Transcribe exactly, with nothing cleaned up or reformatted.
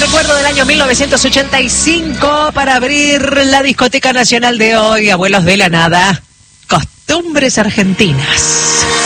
recuerdo del año mil novecientos ochenta y cinco para abrir la discoteca nacional de hoy, Abuelos de la Nada, Costumbres Argentinas.